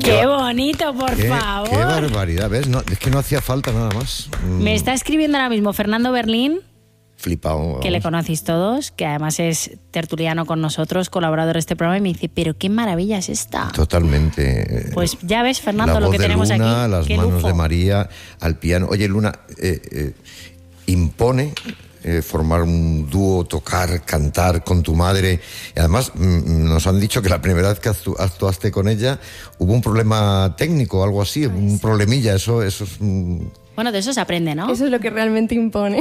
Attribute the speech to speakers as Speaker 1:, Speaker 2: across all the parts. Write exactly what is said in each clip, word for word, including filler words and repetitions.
Speaker 1: ¡Qué bonito, por
Speaker 2: qué,
Speaker 1: favor!
Speaker 2: ¡Qué barbaridad! ¿Ves? No, es que no hacía falta nada más. Mm.
Speaker 1: Me está escribiendo ahora mismo Fernando Berlín,
Speaker 2: Flipado.
Speaker 1: que le conocéis todos, que además es tertuliano con nosotros, colaborador de este programa, y me dice, pero qué maravilla es esta.
Speaker 2: Totalmente.
Speaker 1: Pues ya ves, Fernando,
Speaker 2: la
Speaker 1: lo
Speaker 2: voz
Speaker 1: que
Speaker 2: de
Speaker 1: tenemos
Speaker 2: Luna,
Speaker 1: aquí.
Speaker 2: las
Speaker 1: Qué
Speaker 2: manos
Speaker 1: lujo.
Speaker 2: de María al piano. Oye, Luna, eh, eh, impone eh, formar un dúo, tocar, cantar con tu madre. Y además mm, nos han dicho que la primera vez que actu- actuaste con ella hubo un problema técnico o algo así, un problemilla. Eso, eso es... Mm,
Speaker 1: Bueno, de eso se aprende, ¿no?
Speaker 3: Eso es lo que realmente impone.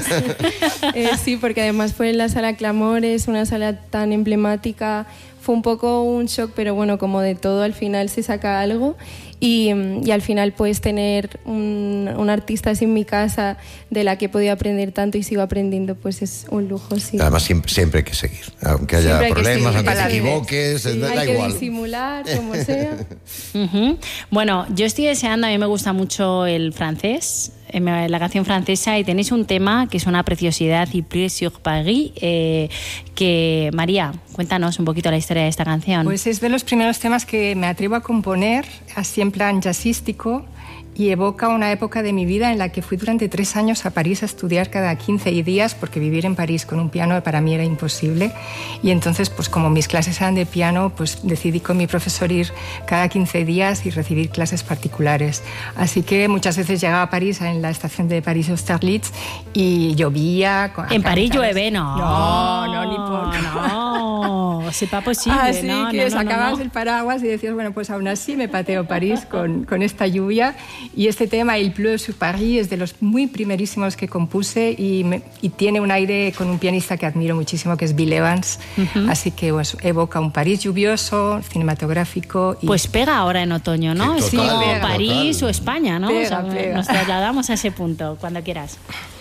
Speaker 3: eh, sí, porque además fue en la sala Clamores, una sala tan emblemática. Fue un poco un shock, pero bueno, como de todo, al final se saca algo. Y, y al final puedes tener un, un artista así en mi casa de la que he podido aprender tanto y sigo aprendiendo, pues es un lujo, sí.
Speaker 2: Además, siempre, siempre hay que seguir. Aunque haya
Speaker 3: Siempre hay que
Speaker 2: problemas,
Speaker 3: seguir,
Speaker 2: aunque te
Speaker 3: sí.
Speaker 2: equivoques,
Speaker 3: Sí,
Speaker 2: da
Speaker 3: hay que
Speaker 2: igual.
Speaker 3: disimular, como sea.
Speaker 1: Uh-huh. Bueno, yo estoy deseando, a mí me gusta mucho el francés, eh, la canción francesa, y tenéis un tema que es una preciosidad, y Plus sur Paris, eh, que, María, cuéntanos un poquito la historia de esta canción.
Speaker 4: Pues es de los primeros temas que me atrevo a componer, así en plan jazzístico, y evoca una época de mi vida en la que fui durante tres años a París a estudiar cada quince días, porque vivir en París con un piano para mí era imposible. Y entonces, pues como mis clases eran de piano, pues decidí con mi profesor ir cada quince días y recibir clases particulares. Así que muchas veces llegaba a París, en la estación de París-Austerlitz, y llovía.
Speaker 1: En París llueve, no.
Speaker 4: No, no, ni por...
Speaker 1: No, c'est pas posible.
Speaker 4: Así
Speaker 1: no,
Speaker 4: que
Speaker 1: no, no,
Speaker 4: sacabas
Speaker 1: no, no.
Speaker 4: el paraguas y decías, bueno, pues aún así me pateo París con, con esta lluvia. Y este tema, Il pleut sur Paris, es de los muy primerísimos que compuse y, me, y tiene un aire con un pianista que admiro muchísimo, que es Bill Evans. Uh-huh. Así que pues, evoca un París lluvioso, cinematográfico. Y...
Speaker 1: Pues pega ahora en otoño, ¿no?
Speaker 2: Sí,
Speaker 1: es
Speaker 2: total,
Speaker 1: como
Speaker 2: pega,
Speaker 1: París
Speaker 2: total.
Speaker 1: o España, ¿no?
Speaker 4: Pega,
Speaker 1: o sea,
Speaker 4: pega.
Speaker 1: Nos trasladamos a ese punto, cuando quieras.